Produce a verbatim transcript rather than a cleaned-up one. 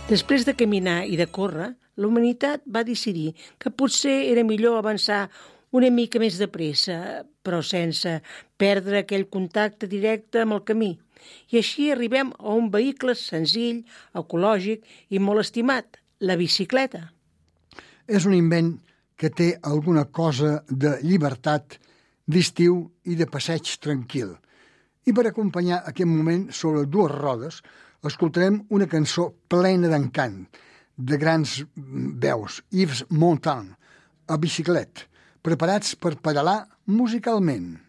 Després de caminar i de córrer, la humanitat va decidir que potser era millor avançar una mica més de pressa, però sense perdre aquell contacte directe amb el camí. I així arribem a un vehicle senzill, ecològic i molt estimat, la bicicleta. És un invent que té alguna cosa de llibertat, d'estiu i de passeig tranquil. I per acompanyar aquest moment sobre dues rodes, escoltarem una cançó plena d'encant, de grans veus, Yves Montand, a bicicleta, preparats per pedalar musicalment.